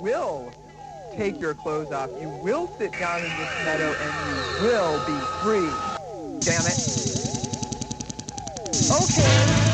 will take your clothes off. You will sit down in this meadow and you will be free. Damn it. Okay.